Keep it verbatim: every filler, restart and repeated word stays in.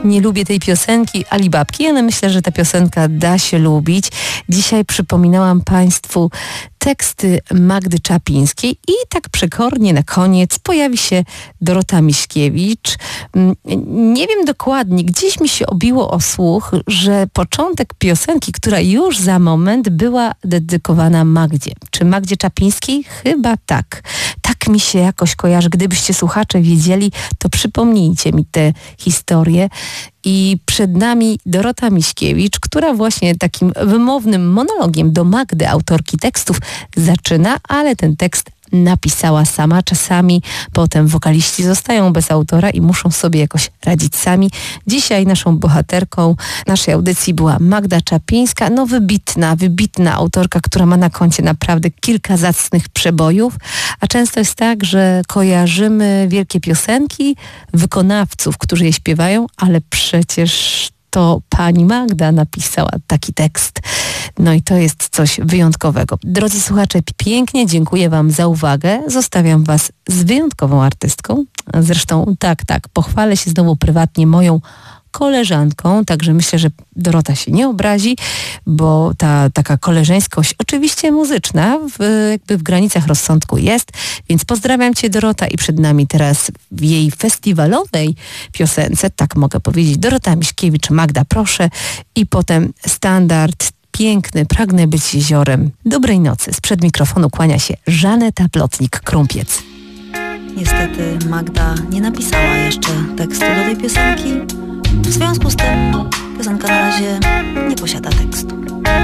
nie lubię tej piosenki Alibabki, ale myślę, że ta piosenka da się lubić. Dzisiaj przypominałam Państwu teksty Magdy Czaplińskiej i tak przekornie na koniec pojawi się Dorota Miśkiewicz. Nie wiem dokładnie, gdzieś mi się obiło o słuch, że początek piosenki, która już za moment była dedykowana Magdzie. Czy Magdzie Czaplińskiej? Chyba tak. Tak mi się jakoś kojarzy. Gdybyście słuchacze wiedzieli, to przypomnijcie mi tę historię. I przed nami Dorota Miśkiewicz, która właśnie takim wymownym monologiem do Magdy, autorki tekstów, zaczyna, ale ten tekst napisała sama. Czasami potem wokaliści zostają bez autora i muszą sobie jakoś radzić sami. Dzisiaj naszą bohaterką naszej audycji była Magda Czaplińska. No wybitna, wybitna autorka, która ma na koncie naprawdę kilka zacnych przebojów. A często jest tak, że kojarzymy wielkie piosenki wykonawców, którzy je śpiewają, ale przecież to pani Magda napisała taki tekst. No i to jest coś wyjątkowego. Drodzy słuchacze, pięknie dziękuję Wam za uwagę. Zostawiam Was z wyjątkową artystką. Zresztą tak, tak, pochwalę się znowu prywatnie moją koleżanką, także myślę, że Dorota się nie obrazi, bo ta taka koleżeńskość oczywiście muzyczna w, jakby w granicach rozsądku jest, więc pozdrawiam Cię, Dorota, i przed nami teraz w jej festiwalowej piosence, tak mogę powiedzieć, Dorota Miśkiewicz, Magda proszę, i potem standard piękny, pragnę być jeziorem. Dobrej nocy. Sprzed mikrofonu kłania się Żaneta Plotnik-Krumpiec. Niestety Magda nie napisała jeszcze tekstu do tej piosenki. W związku z tym piosenka na razie nie posiada tekstu.